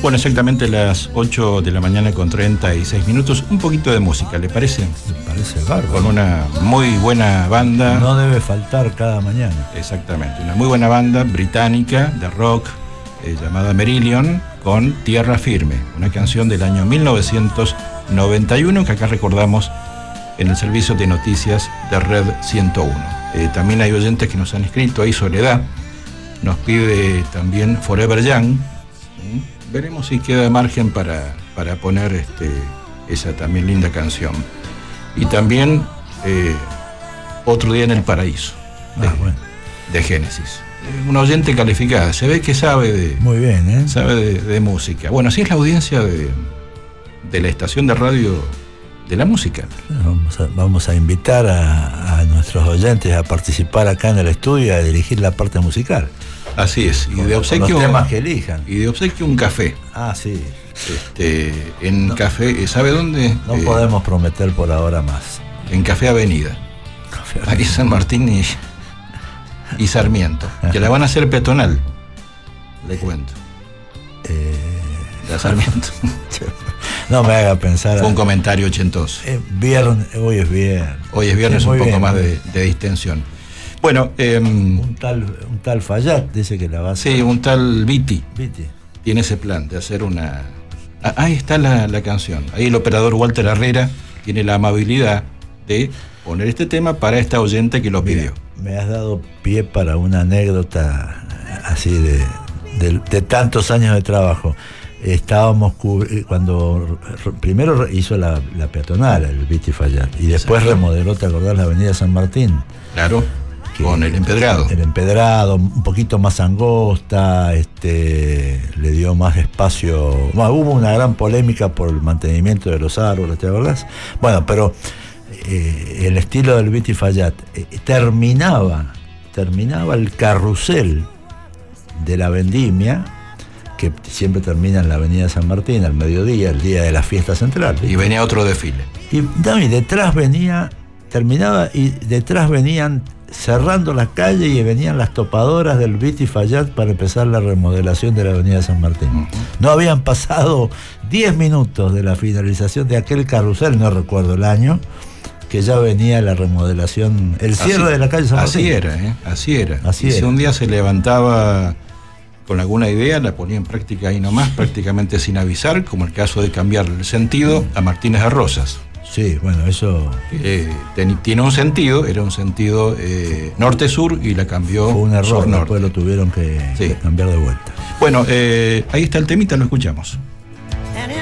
Bueno, exactamente las 8 de la mañana con 36 minutos. Un poquito de música, ¿le parece? Me parece bárbaro. Con una muy buena banda. No debe faltar cada mañana. Exactamente, una muy buena banda británica de rock llamada Marillion, con Tierra Firme, una canción del año 1991 que acá recordamos en el servicio de noticias de Red 101. También hay oyentes que nos han escrito, ahí Soledad nos pide también Forever Young. Veremos si queda margen para poner esa también linda canción. Y también Otro día en el paraíso, de Génesis. Una oyente calificada, se ve que sabe de... Muy bien, ¿eh? Sabe de música. Bueno, así es la audiencia de la estación de radio de la música. Vamos a invitar a nuestros oyentes a participar acá en el estudio y a dirigir la parte musical. Así es, y de obsequio los temas que elijan. Y de obsequio un café. Ah, sí. Café, ¿sabe dónde? No podemos prometer por ahora más. En Café Avenida. Ahí San Martín y Sarmiento. Que la van a hacer peatonal. Le cuento. La Sarmiento. No me haga pensar. Fue un comentario ochentoso. Hoy es viernes. Hoy es viernes, un poco más de distensión. Bueno, un tal Fayad dice que la va a hacer. Sí, un tal Viti. Viti tiene ese plan de hacer una... Ahí está la canción. Ahí el operador Walter Herrera tiene la amabilidad de poner este tema para esta oyente que lo pidió. Me has dado pie para una anécdota así de tantos años de trabajo. Estábamos cuando primero hizo la peatonal, el Viti Fayad, y después remodeló, ¿te acordás? La avenida San Martín. Claro. Con el empedrado. El empedrado, un poquito más angosta, le dio más espacio. Bueno, hubo una gran polémica por el mantenimiento de los árboles, ¿te acordás? Bueno, pero el estilo del Viti Fayad terminaba el carrusel de la vendimia, que siempre termina en la avenida San Martín al mediodía, el día de la fiesta central. Y venía otro desfile. Y detrás terminaba y detrás venían cerrando la calle y venían las topadoras del Viti Fayad para empezar la remodelación de la avenida San Martín. Uh-huh. No habían pasado 10 minutos de la finalización de aquel carrusel, no recuerdo el año, que ya venía la remodelación, el cierre de la calle San Martín. Así era. Si un día se levantaba con alguna idea, la ponía en práctica ahí nomás, prácticamente sin avisar, como el caso de cambiar el sentido a Martínez de Rosas. Sí, bueno, eso... tiene un sentido, era un sentido norte-sur y la cambió. Fue un error, después lo tuvieron que cambiar de vuelta. Bueno, ahí está el temita, lo escuchamos.